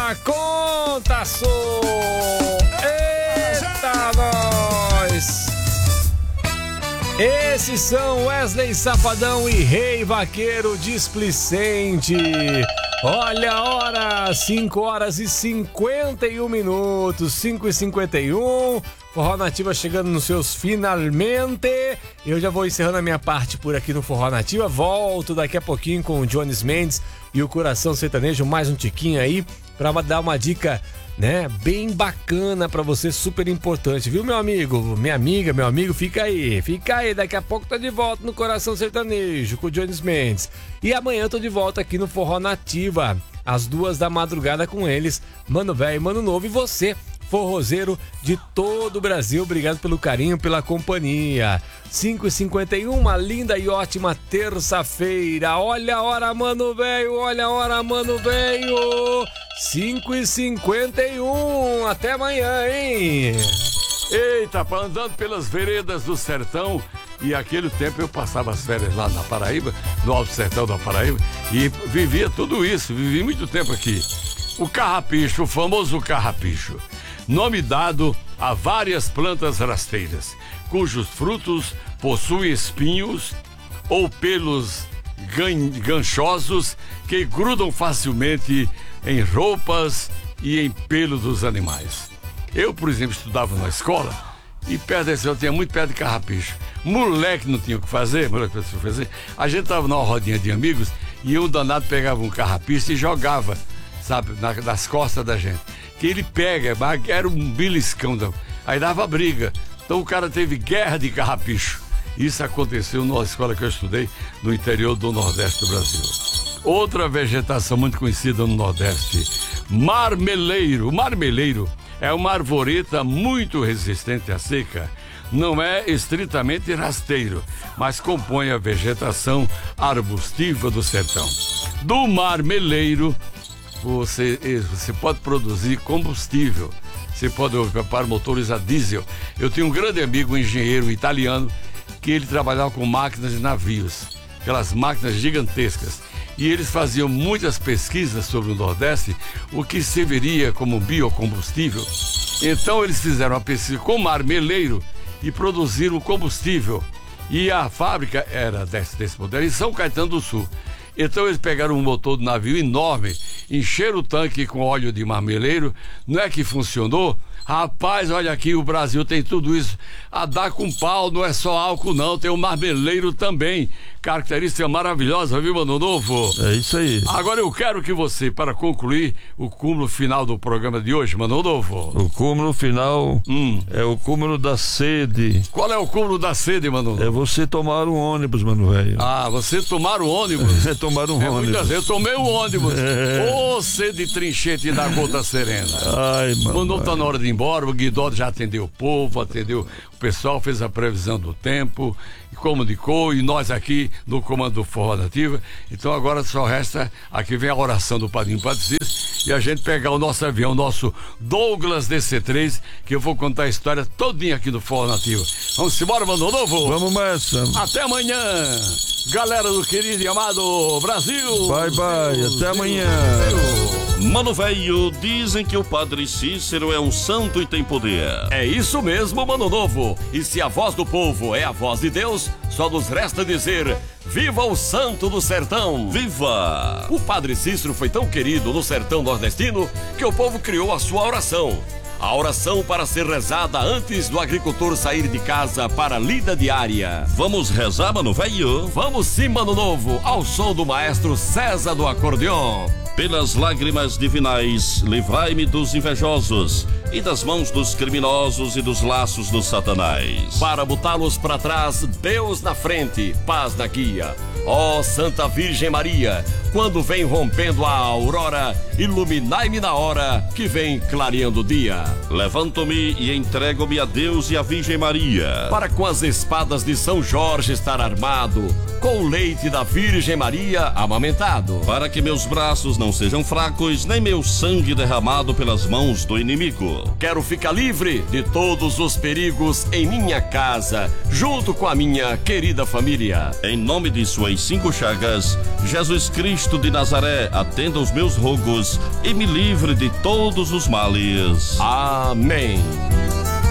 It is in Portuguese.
na conta, sou! Eita, nós! Esses são Wesley Safadão e Rei Vaqueiro Displicente. Olha a hora, 5 horas e 51 minutos, 5h51. Forró Nativa chegando nos seus finalmente. Eu já vou encerrando a minha parte por aqui no Forró Nativa. Volto daqui a pouquinho com o Jones Mendes e o Coração Sertanejo, mais um tiquinho aí, pra dar uma dica, né, bem bacana pra você, super importante, viu, meu amigo? Minha amiga, meu amigo, fica aí, daqui a pouco tá de volta no Coração Sertanejo com o Jones Mendes. E amanhã eu tô de volta aqui no Forró Nativa, às 2 da madrugada com eles, Mano Velho e Mano Novo, e você, forrozeiro de todo o Brasil, obrigado pelo carinho, pela companhia. 5h51, uma linda e ótima terça-feira. Olha a hora, Mano Velho, olha a hora, Mano Velho. 5h51, até amanhã, hein? Eita, andando pelas veredas do sertão, e aquele tempo eu passava as férias lá na Paraíba, no Alto Sertão da Paraíba, e vivia tudo isso, vivi muito tempo aqui. O carrapicho, o famoso carrapicho, nome dado a várias plantas rasteiras, cujos frutos possuem espinhos ou pelos ganchosos que grudam facilmente em roupas e em pelo dos animais. Eu, por exemplo, estudava na escola e perto desse eu tinha muito pé de carrapicho. Moleque não tinha o que fazer, a gente tava numa rodinha de amigos e um danado pegava um carrapicho e jogava, sabe, nas costas da gente. Que ele pega, era um beliscão, aí dava briga. Então o cara teve guerra de carrapicho. Isso aconteceu numa escola que eu estudei no interior do Nordeste do Brasil. Outra vegetação muito conhecida no Nordeste, marmeleiro. O marmeleiro é uma arvoreta muito resistente à seca. Não é estritamente rasteiro, mas compõe a vegetação arbustiva do sertão. Do marmeleiro, você pode produzir combustível, você pode para motores a diesel. Eu tenho um grande amigo, um engenheiro italiano, que ele trabalhava com máquinas de navios, aquelas máquinas gigantescas, e eles faziam muitas pesquisas sobre o Nordeste, o que serviria como biocombustível. Então eles fizeram uma pesquisa com marmeleiro e produziram combustível, e a fábrica era desse modelo em São Caetano do Sul. Então eles pegaram um motor do navio enorme, encheram o tanque com óleo de marmeleiro. Não é que funcionou? Rapaz, olha aqui, o Brasil tem tudo isso a dar com pau, não é só álcool não, tem o marmeleiro também. Característica maravilhosa, viu, Mano Novo? É isso aí. Agora eu quero que você, para concluir o cúmulo final do programa de hoje, Mano Novo. O cúmulo final é o cúmulo da sede. Qual é o cúmulo da sede, Mano Novo? É você tomar um ônibus, mano velho. Ah, você tomar um ônibus? É tomar um ônibus. Muitas vezes eu tomei um ônibus. Ô, sede trinchete da gota serena. Ai, mano. Quando tá na hora de ir embora, o Guidó já atendeu o povo, atendeu o pessoal, fez a previsão do tempo, comunicou, e nós aqui no comando do Forró Nativa. Então agora só resta, aqui vem a oração do Padrinho Padre Cícero, e a gente pegar o nosso avião, o nosso Douglas DC-3, que eu vou contar a história todinha aqui do Forró Nativa. Vamos embora, Mano Novo? Vamos nessa. Até amanhã, galera do querido e amado Brasil. Bye, bye, até amanhã. Mano Velho, dizem que o Padre Cícero é um santo e tem poder. É isso mesmo, Mano Novo. E se a voz do povo é a voz de Deus, só nos resta dizer: viva o santo do sertão! Viva! O Padre Cícero foi tão querido no sertão nordestino que o povo criou a sua oração. A oração para ser rezada antes do agricultor sair de casa para a lida diária. Vamos rezar, Mano Velho? Vamos sim, Mano Novo, ao som do maestro César do acordeon. Pelas lágrimas divinais, livrai-me dos invejosos e das mãos dos criminosos e dos laços do Satanás. Para botá-los para trás, Deus na frente, paz na guia. Ó Santa Virgem Maria, quando vem rompendo a aurora, iluminai-me na hora que vem clareando o dia. Levanto-me e entrego-me a Deus e à Virgem Maria, para com as espadas de São Jorge estar armado, com o leite da Virgem Maria amamentado, para que meus braços não sejam fracos, nem meu sangue derramado pelas mãos do inimigo. Quero ficar livre de todos os perigos em minha casa, junto com a minha querida família. Em nome de suas 5 chagas, Jesus Cristo de Nazaré, atenda os meus rogos e me livre de todos os males. Amém.